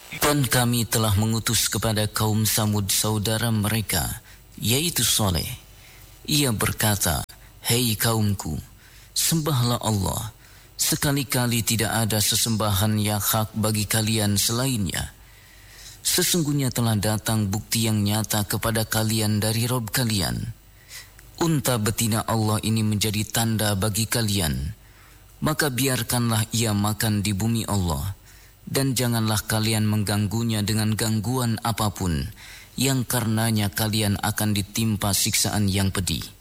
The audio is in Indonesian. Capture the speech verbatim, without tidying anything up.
Dan kami telah mengutus kepada kaum Samud saudara mereka, yaitu Saleh. Ia berkata, "Hei kaumku, sembahlah Allah. Sekali-kali tidak ada sesembahan yang hak bagi kalian selainnya. Sesungguhnya telah datang bukti yang nyata kepada kalian dari Rabb kalian. Unta betina Allah ini menjadi tanda bagi kalian. Maka biarkanlah ia makan di bumi Allah. Dan janganlah kalian mengganggunya dengan gangguan apapun, yang karenanya kalian akan ditimpa siksaan yang pedih."